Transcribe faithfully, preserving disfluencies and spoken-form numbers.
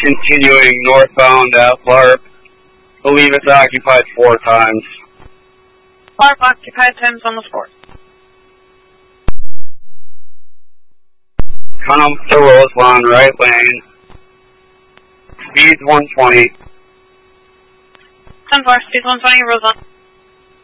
Continuing northbound at Larp. Believe it's occupied four times. Larp occupied times almost four. Come to Roselawn, right lane. Speed one twenty. ten four, speed one twenty, Roselawn.